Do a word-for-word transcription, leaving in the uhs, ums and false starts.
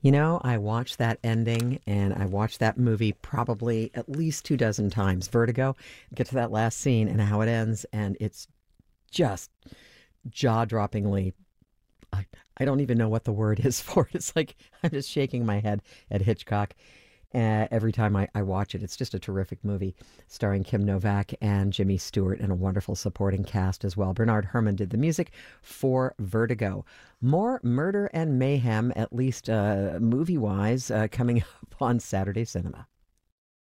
You know, I watched that ending and I watched that movie probably at least two dozen times. Vertigo, get to that last scene and how it ends, and it's just jaw droppingly. I, I don't even know what the word is for it. It's like I'm just shaking my head at Hitchcock uh, every time I, I watch it. It's just a terrific movie starring Kim Novak and Jimmy Stewart and a wonderful supporting cast as well. Bernard Herrmann did the music for Vertigo. More murder and mayhem, at least uh, movie wise, uh, coming up on Saturday Cinema.